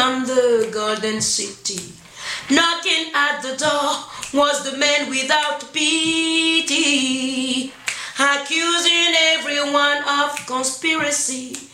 from the golden city. Knocking at the door was the man without pity, accusing everyone of conspiracy.